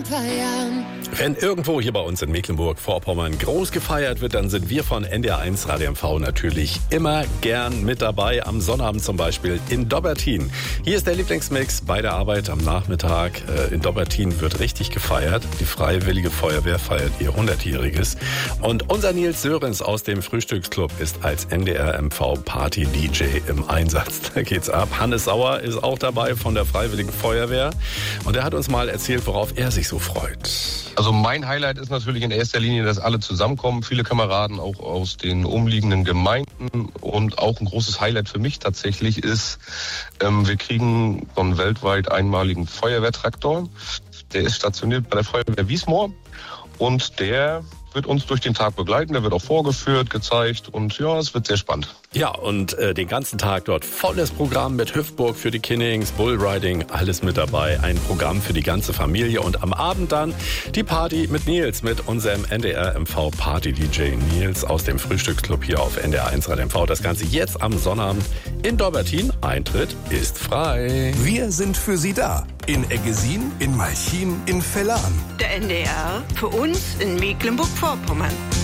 zum Feiern. Wenn irgendwo hier bei uns in Mecklenburg-Vorpommern groß gefeiert wird, dann sind wir von NDR1 Radio MV natürlich immer gern mit dabei. Am Sonnabend zum Beispiel in Dobbertin. Hier ist der Lieblingsmix bei der Arbeit am Nachmittag. In Dobbertin wird richtig gefeiert. Die Freiwillige Feuerwehr feiert ihr 100-jähriges. Und unser Nils Sörens aus dem Frühstücksclub ist als NDR MV Party-DJ im Einsatz. Da geht's ab. Hannes Sauer ist auch dabei von der Freiwilligen Feuerwehr. Und er hat uns mal erzählt, worauf er sich so freut. Also mein Highlight ist natürlich in erster Linie, dass alle zusammenkommen, viele Kameraden auch aus den umliegenden Gemeinden, und auch ein großes Highlight für mich tatsächlich ist, wir kriegen so einen weltweit einmaligen Feuerwehrtraktor, der ist stationiert bei der Feuerwehr Wiesmoor und der wird uns durch den Tag begleiten, der wird auch vorgeführt, gezeigt und ja, es wird sehr spannend. Ja, und den ganzen Tag dort volles Programm mit Hüpfburg für die Kinnings, Bullriding, alles mit dabei. Ein Programm für die ganze Familie und am Abend dann die Party mit Nils, mit unserem NDR MV Party-DJ Nils aus dem Frühstücksclub hier auf NDR1 Radio MV. Das Ganze jetzt am Sonnabend in Dobbertin. Eintritt ist frei. Wir sind für Sie da. In Eggesin, in Malchin, in Vellan. Der NDR für uns in Mecklenburg-Vorpommern.